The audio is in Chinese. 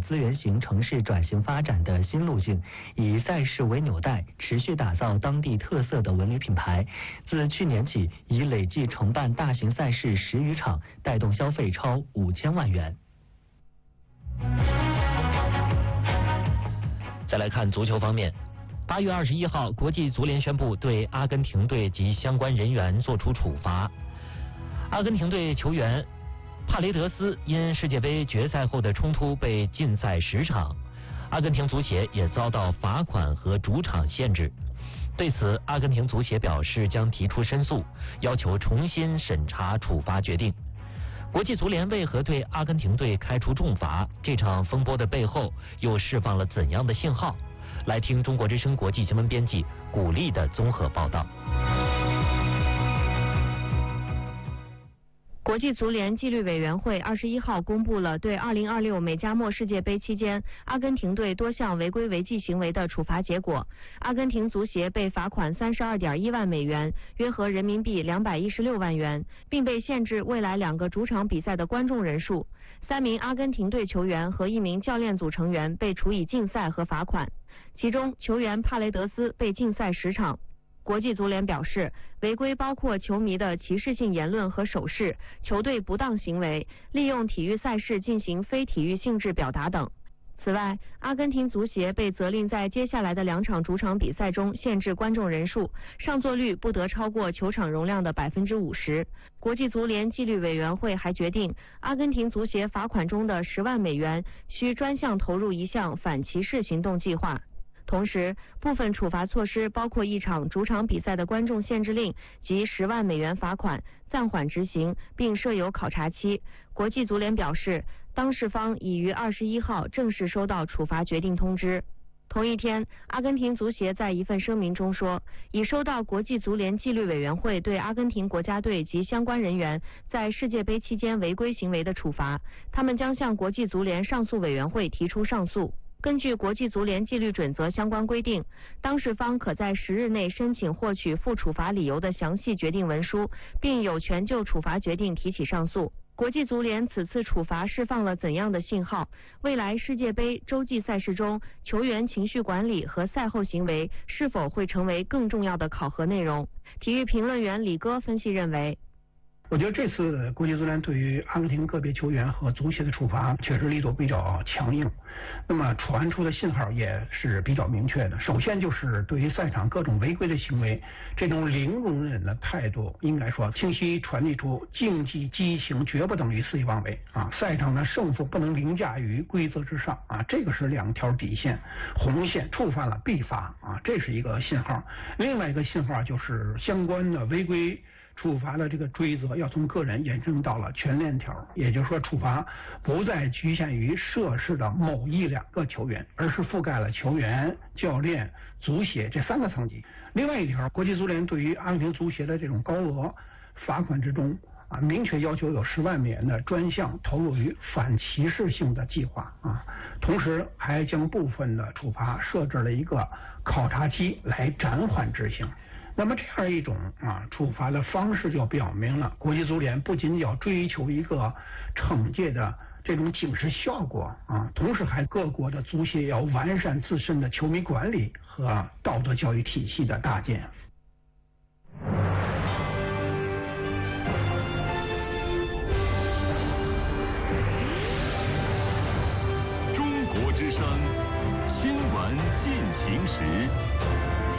资源型城市转型发展的新路径，以赛事为纽带，持续打造当地特色的文旅品牌。自去年起，已累计承办大型赛事10余场，带动消费超5000万元。 再来看足球方面，8月21号，国际足联宣布对阿根廷队及相关人员作出处罚。阿根廷队球员帕雷德斯因世界杯决赛后的冲突被禁赛10场，阿根廷足协也遭到罚款和主场限制。对此，阿根廷足协表示将提出申诉，要求重新审查处罚决定。国际足联为何对阿根廷队开出重罚？这场风波的背后又释放了怎样的信号？来听中国之声国际新闻编辑古丽的综合报道。 国际足联纪律委员会21号公布了对2026美加墨世界杯期间阿根廷队多项违规违纪行为的处罚结果。阿根廷足协被罚款32.1万美元，约合人民币216万元，并被限制未来2个主场比赛的观众人数。3名阿根廷队球员和1名教练组成员被处以禁赛和罚款，其中球员帕雷德斯被禁赛10场。国际足联表示，违规包括球迷的歧视性言论和手势、球队不当行为、利用体育赛事进行非体育性质表达等。此外，阿根廷足协被责令在接下来的2场主场比赛中限制观众人数，上座率不得超过球场容量的50%。国际足联纪律委员会还决定，阿根廷足协罚款中的10万美元需专项投入一项反歧视行动计划。同时，部分处罚措施包括1场主场比赛的观众限制令及10万美元罚款，暂缓执行，并设有考察期。国际足联表示，当事方已于21号正式收到处罚决定通知。同一天，阿根廷足协在一份声明中说，已收到国际足联纪律委员会对阿根廷国家队及相关人员在世界杯期间违规行为的处罚，他们将向国际足联上诉委员会提出上诉。根据国际足联纪律准则相关规定，当事方可在10日内申请获取附处罚理由的详细决定文书，并有权就处罚决定提起上诉。国际足联此次处罚释放了怎样的信号？未来世界杯洲际赛事中，球员情绪管理和赛后行为是否会成为更重要的考核内容？体育评论员李哥分析认为， 我觉得这次国际足联对于阿根廷个别球员和足协的处罚确实力度比较强硬，那么传出的信号也是比较明确的。首先就是对于赛场各种违规的行为，这种零容忍的态度，应该说清晰传递出竞技激情绝不等于肆意妄为啊！赛场的胜负不能凌驾于规则之上啊！这个是2条底线，红线触犯了必罚啊！这是一个信号。另外一个信号就是相关的违规处罚的这个追责要从个人延伸到了全链条，也就是说处罚不再局限于涉事的某1-2个球员，而是覆盖了球员、教练、足协这3个层级。另外一条，国际足联对于阿根廷足协的这种高额罚款之中啊，明确要求有10万美元的专项投入于反歧视性的计划啊，同时还将部分的处罚设置了一个考察期来暂缓执行。那么这样一种处罚的方式就表明了，国际足联不仅要追求一个惩戒的这种警示效果啊，同时还各国的足协要完善自身的球迷管理和道德教育体系的搭建。 中国之声新闻进行